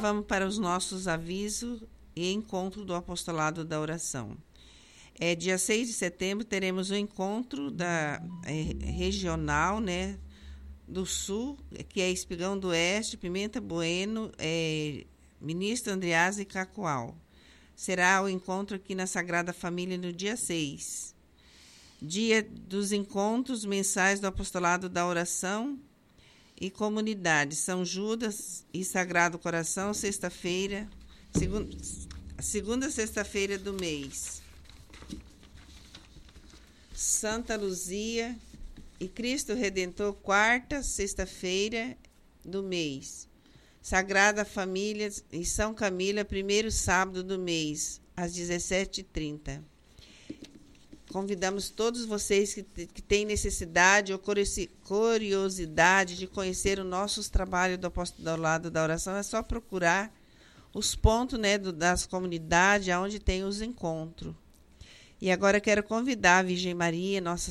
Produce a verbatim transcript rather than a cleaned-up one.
vamos para os nossos avisos e encontro do apostolado da oração. É, dia seis de setembro teremos o encontro da é, regional, né, do Sul, que é Espigão do Oeste, Pimenta Bueno, é, Ministro Andreasa e Cacoal. Será o encontro aqui na Sagrada Família no dia seis. Dia dos encontros mensais do apostolado da oração e comunidade. São Judas e Sagrado Coração, sexta-feira, segunda, segunda sexta-feira do mês. Santa Luzia e Cristo Redentor, quarta sexta-feira do mês. Sagrada Família e São Camila, primeiro sábado do mês, às dezessete e trinta. Convidamos todos vocês que, que têm necessidade ou curiosidade de conhecer os nossos trabalhos do apostolado da oração. É só procurar os pontos, né, do, das comunidades onde tem os encontros. E agora quero convidar a Virgem Maria, Nossa